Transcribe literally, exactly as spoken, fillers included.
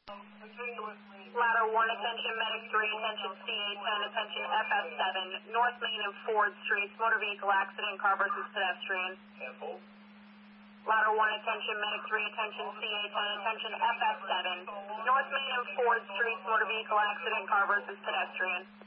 Ladder one, attention medic three, attention C A ten, attention F S seven, North Main and Ford Streets, motor vehicle accident, car versus pedestrian. Ladder one, attention medic three, attention C A ten, attention F S seven, North Main and Ford Streets, motor vehicle accident, car versus pedestrian.